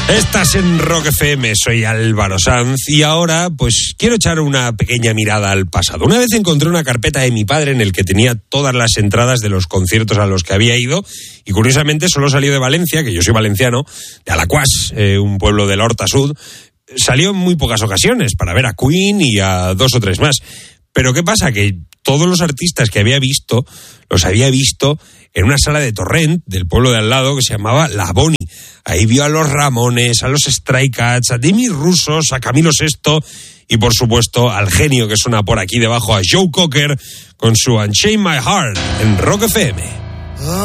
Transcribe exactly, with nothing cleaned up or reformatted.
Estás en Rock F M, soy Álvaro Sanz y ahora pues quiero echar una pequeña mirada al pasado. Una vez encontré una carpeta de mi padre en el que tenía todas las entradas de los conciertos a los que había ido y curiosamente solo salió de Valencia, que yo soy valenciano, de Alaquàs, eh, un pueblo del Horta Sud. Salió en muy pocas ocasiones para ver a Queen y a dos o tres más. Pero ¿qué pasa? Que todos los artistas que había visto, los había visto en una sala de Torrent del pueblo de al lado que se llamaba La Boni. Ahí vio a los Ramones, a los Stray Cats, a Demi Russos, a Camilo Sesto y por supuesto al genio que suena por aquí debajo, a Joe Cocker con su Unchain My Heart en Rock F M.